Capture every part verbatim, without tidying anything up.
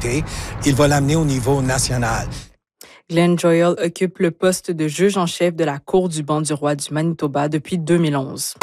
sécurité, il va l'amener au niveau national. Glenn Joyal occupe le poste de juge en chef de la Cour du banc du roi du Manitoba depuis deux mille onze.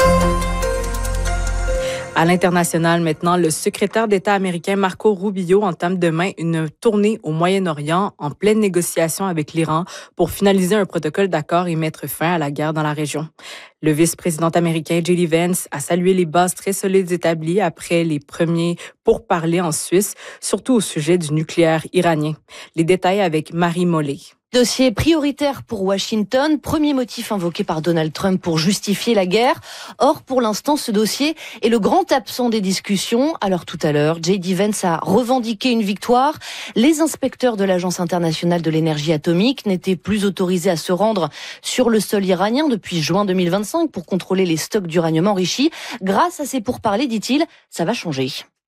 À l'international maintenant, le secrétaire d'État américain Marco Rubio entame demain une tournée au Moyen-Orient en pleine négociation avec l'Iran pour finaliser un protocole d'accord et mettre fin à la guerre dans la région. Le vice-président américain J D Vance a salué les bases très solides établies après les premiers pourparlers en Suisse, surtout au sujet du nucléaire iranien. Les détails avec Marie Mollet. Dossier prioritaire pour Washington, premier motif invoqué par Donald Trump pour justifier la guerre. Or, pour l'instant, ce dossier est le grand absent des discussions. Alors tout à l'heure, J D Vance a revendiqué une victoire. Les inspecteurs de l'Agence internationale de l'énergie atomique n'étaient plus autorisés à se rendre sur le sol iranien depuis juin deux mille vingt-cinq pour contrôler les stocks d'uranium enrichi. Grâce à ces pourparlers, dit-il, ça va changer.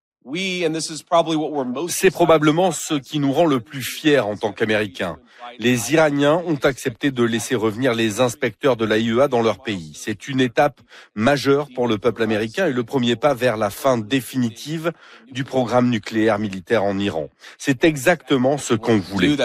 C'est probablement ce qui nous rend le plus fiers en tant qu'Américains. Les Iraniens ont accepté de laisser revenir les inspecteurs de l'A I E A dans leur pays. C'est une étape majeure pour le peuple américain et le premier pas vers la fin définitive du programme nucléaire militaire en Iran. C'est exactement ce qu'on voulait.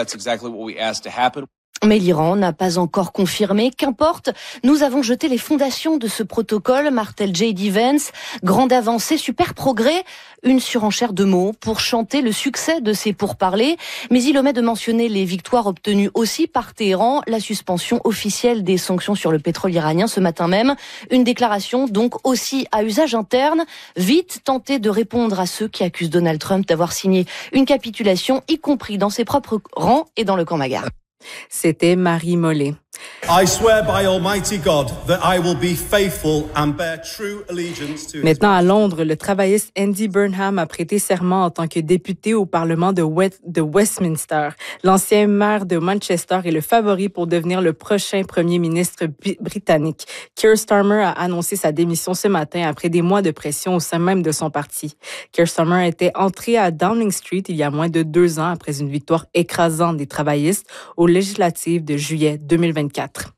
Mais l'Iran n'a pas encore confirmé. Qu'importe, nous avons jeté les fondations de ce protocole, martèle J D Vance. Grande avancée, super progrès, une surenchère de mots pour chanter le succès de ces pourparlers. Mais il omet de mentionner les victoires obtenues aussi par Téhéran, la suspension officielle des sanctions sur le pétrole iranien ce matin même. Une déclaration donc aussi à usage interne. Vite tenter de répondre à ceux qui accusent Donald Trump d'avoir signé une capitulation, y compris dans ses propres rangs et dans le camp MAGA. C'était Marie Mollet. I swear by Almighty God that I will be faithful and bear true allegiance to. Maintenant à Londres, le travailliste Andy Burnham a prêté serment en tant que député au Parlement de, West- de Westminster. L'ancien maire de Manchester est le favori pour devenir le prochain premier ministre b- britannique. Keir Starmer a annoncé sa démission ce matin après des mois de pression au sein même de son parti. Keir Starmer était entré à Downing Street il y a moins de deux ans après une victoire écrasante des travaillistes aux législatives de juillet deux mille vingt-quatre.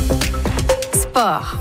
Sport.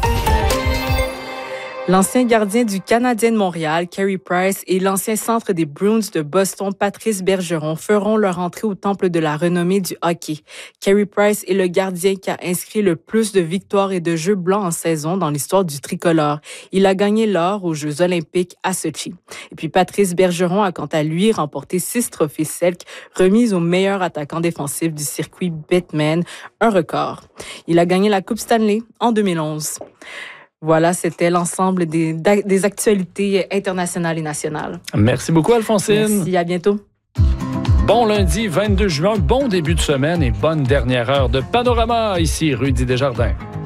L'ancien gardien du Canadien de Montréal, Carey Price, et l'ancien centre des Bruins de Boston, Patrice Bergeron, feront leur entrée au temple de la renommée du hockey. Carey Price est le gardien qui a inscrit le plus de victoires et de jeux blancs en saison dans l'histoire du tricolore. Il a gagné l'or aux Jeux olympiques à Sochi. Et puis Patrice Bergeron a quant à lui remporté six trophées Selke, remis au meilleur attaquant défensif du circuit Bettman, un record. Il a gagné la Coupe Stanley en deux mille onze. Voilà, c'était l'ensemble des, des actualités internationales et nationales. Merci beaucoup, Alphonsine. Merci, à bientôt. Bon lundi vingt-deux juin, bon début de semaine et bonne dernière heure de Panorama, ici Rudy Desjardins.